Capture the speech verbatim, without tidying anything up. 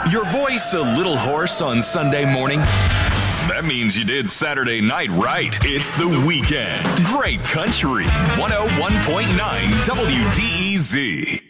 Your voice a little hoarse on Sunday morning? That means you did Saturday night right. It's the weekend. Great country. one oh one point nine W D E Z.